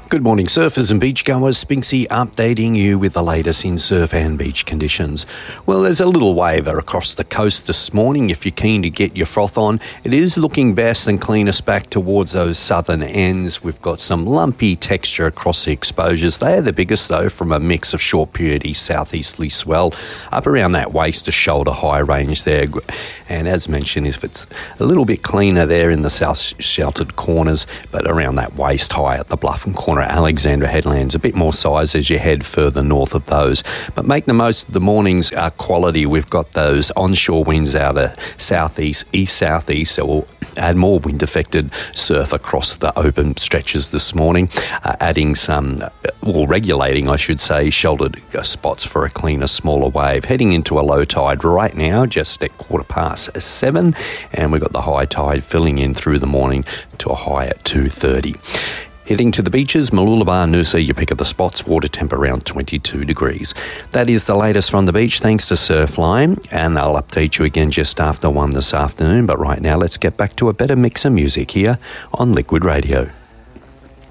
Good morning, surfers and beachgoers. Spinksy updating you with the latest in surf and beach conditions. Well, there's a little wave across the coast this morning. If you're keen to get your froth on, it is looking best and cleanest back towards those southern ends. We've got some lumpy texture across the exposures. They are the biggest, though, from a mix of short period east southeasterly swell up around that waist to shoulder high range there. And as mentioned, if it's a little bit cleaner there in the south sheltered corners, but around that waist high at the Bluff and Corner Alexandra headlands, a bit more size as you head further north of those. But make the most of the morning's quality. We've got those onshore winds out of southeast, east-southeast, so we'll add more wind-affected surf across the open stretches this morning, adding some, regulating, I should say, sheltered spots for a cleaner, smaller wave. Heading into a low tide right now, just at 7:15, and we've got the high tide filling in through the morning to a high at 2:30. Heading to the beaches, Mooloolaba, Noosa, you pick up the spots, water temp around 22 degrees. That is the latest from the beach, thanks to Surfline, and I'll update you again just after 1 this afternoon. But right now, let's get back to a better mix of music here on Liquid Radio.